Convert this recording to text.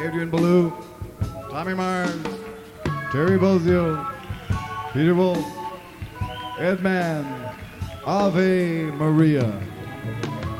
Adrian Ballou, Tommy Mars, Terry Bozio, Peter Wolf, Ed Mann, Ave Maria.